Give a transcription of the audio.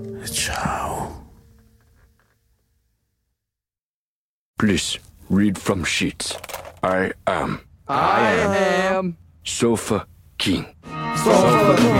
Ciao. Please read from sheets. I am I am Sofa King. Sofa